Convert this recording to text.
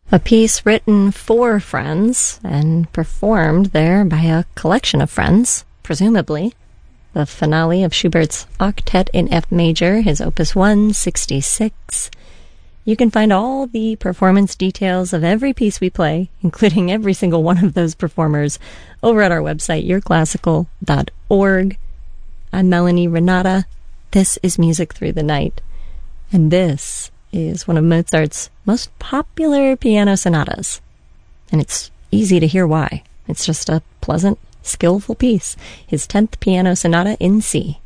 A piece written for friends and performed there by a collection of friends, presumably. The finale of Schubert's Octet in F major, his Opus 166. You can find all the performance details of every piece we play, including every single one of those performers, over at our website, yourclassical.org. I'm Melanie Renata. This is Music Through the Night. And this is one of Mozart's most popular piano sonatas. And it's easy to hear why. It's just a pleasant, skillful piece. His 10th Piano Sonata in C.